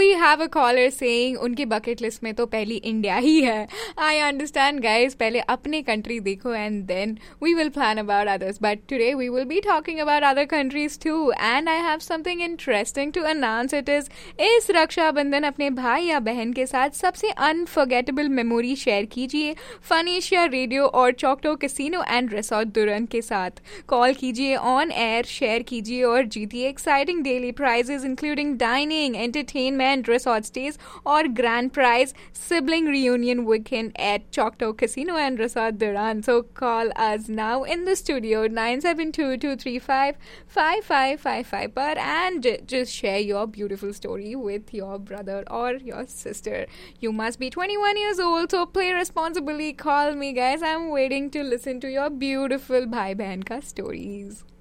we have a caller saying उनकी bucket list में तो पहली इंडिया ही है. I understand guys, पहले अपने country देखो and then we will plan about others. But today we will be talking about other countries too. And I have something interesting to announce. It is इस रक्षाबंधन अपने भाई या बहन के साथ सबसे unforgettable memory share कीजिए फनीशिया रेडियो और चॉकटो कैसीनो एंड रिसोर्ट दुरंत के साथ. कॉल कीजिए ऑन एयर, शेयर कीजिए और जीतिए exciting daily prices including dining, entertainment, resort stage और grand prize sibling reunion weekend at Choctaw Casino and Resort Duran. So call us now in the studio 972-235-5555 per and just share your beautiful story with your brother or your sister. You must be 21 years old, so play responsibly. Call me guys. I'm waiting to listen to your beautiful bhai behan ka stories.